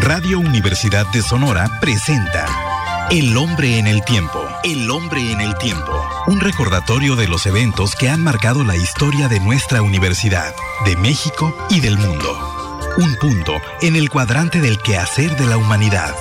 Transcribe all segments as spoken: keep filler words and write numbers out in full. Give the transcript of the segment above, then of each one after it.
Radio Universidad de Sonora presenta El Hombre en el Tiempo. El Hombre en el Tiempo. Un recordatorio de los eventos que han marcado la historia de nuestra universidad, de México y del mundo. Un punto en el cuadrante del quehacer de la humanidad.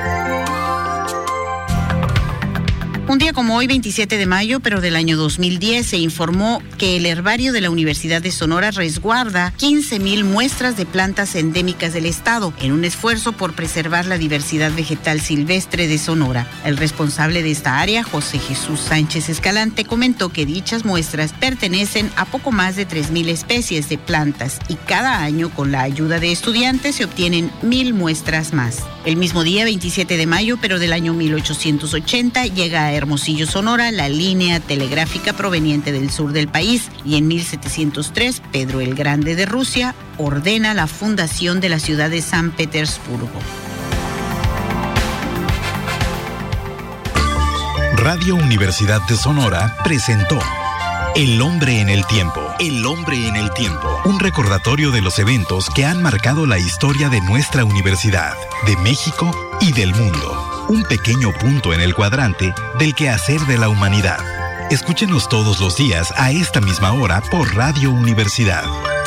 Un día como hoy, veintisiete de mayo, pero del año dos mil diez, se informó que el herbario de la Universidad de Sonora resguarda quince mil muestras de plantas endémicas del estado, en un esfuerzo por preservar la diversidad vegetal silvestre de Sonora. El responsable de esta área, José Jesús Sánchez Escalante, comentó que dichas muestras pertenecen a poco más de tres mil especies de plantas y cada año, con la ayuda de estudiantes, se obtienen mil muestras más. El mismo día, veintisiete de mayo, pero del año mil ochocientos ochenta, llega a Hermosillo, Sonora, la línea telegráfica proveniente del sur del país, y en mil setecientos tres, Pedro el Grande de Rusia ordena la fundación de la ciudad de San Petersburgo. Radio Universidad de Sonora presentó El Hombre en el Tiempo. El Hombre en el Tiempo. Un recordatorio de los eventos que han marcado la historia de nuestra universidad, de México y del mundo. Un pequeño punto en el cuadrante del quehacer de la humanidad. Escúchenos todos los días a esta misma hora por Radio Universidad.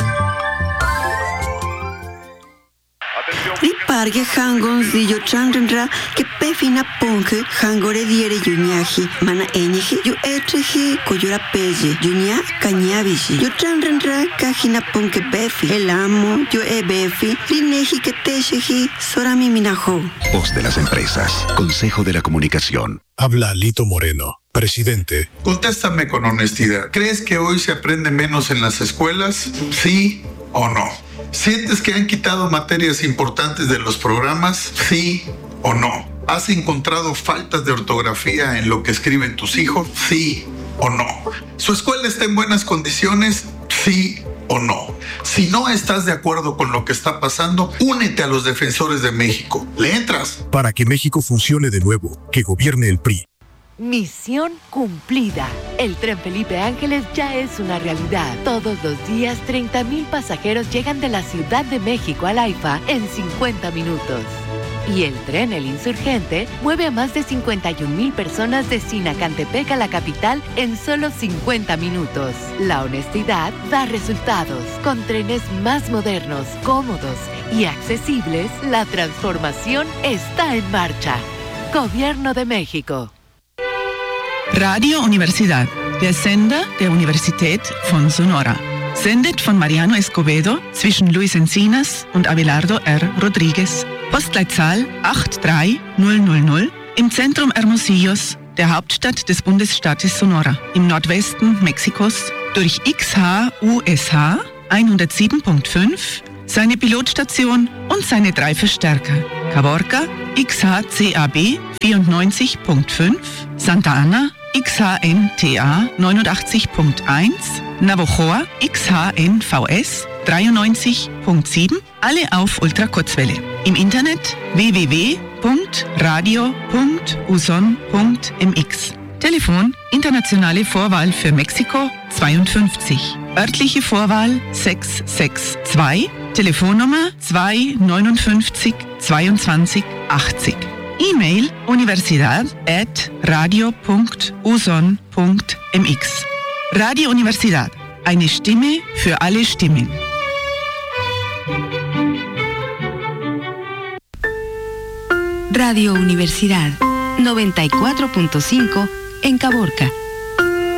Ripargue hangon zillo chandra que pefina ponge hangore diere yuñaji mana eñeji yu etreji koyura pelle yuña cañabishi yu chandra kajina ponge befi el amo yu e befi rineji que tejeji sorami minajo. Voz de las empresas. Consejo de la Comunicación. Habla Lito Moreno, presidente. Contéstame con honestidad. ¿Crees que hoy se aprende menos en las escuelas? ¿Sí o no? ¿Sientes que han quitado materias importantes de los programas? ¿Sí o no? ¿Has encontrado faltas de ortografía en lo que escriben tus hijos? ¿Sí o no? ¿Su escuela está en buenas condiciones? ¿Sí o no? Si no estás de acuerdo con lo que está pasando, únete a los defensores de México. ¿Le entras? Para que México funcione de nuevo, que gobierne el P R I. Misión cumplida. El tren Felipe Ángeles ya es una realidad. Todos los días, treinta mil pasajeros llegan de la Ciudad de México al AIFA en cincuenta minutos. Y el tren El Insurgente mueve a más de cincuenta y un mil personas de Sinacantepec a la capital en solo cincuenta minutos. La honestidad da resultados. Con trenes más modernos, cómodos y accesibles, la transformación está en marcha. Gobierno de México. Radio Universidad, der Sender der Universität von Sonora. Sendet von Mariano Escobedo zwischen Luis Encinas und Abelardo R. Rodriguez. Postleitzahl acht drei null null null im Zentrum Hermosillos, der Hauptstadt des Bundesstaates Sonora, im Nordwesten Mexikos, durch X H U S H hundertsieben Komma fünf, seine Pilotstation und seine drei Verstärker. Caborca X H C A B vierundneunzig Komma fünf, Santa Ana X H N T A neunundachtzig Komma eins, Navojoa X H N V S dreiundneunzig Komma sieben, alle auf Ultrakurzwelle. Im Internet w w w punkt radio punkt uson punkt m x. Telefon internationale Vorwahl für Mexiko zweiundfünfzig. Örtliche Vorwahl sechs sechs zwei. Telefonnummer zwei neunundfünfzig zweiundzwanzig achtzig. E-Mail universidad at radio punkt uson punkt m x. Radio Universidad, eine Stimme für alle Stimmen. Radio Universidad noventa y cuatro punto cinco en Caborca.